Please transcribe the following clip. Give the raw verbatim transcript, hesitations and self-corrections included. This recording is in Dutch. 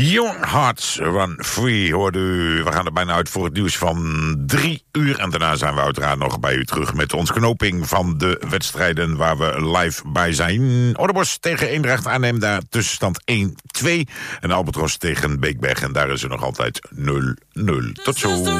Your Hearts Run Free hoorde u. We gaan er bijna uit voor het nieuws van drie uur. En daarna zijn we uiteraard nog bij u terug met ons knoping van de wedstrijden waar we live bij zijn. Ouderbos tegen Eendracht Arnhem, daar tussenstand één twee. En Albatros tegen Beekberg en daar is er nog altijd nul nul. Tot zo.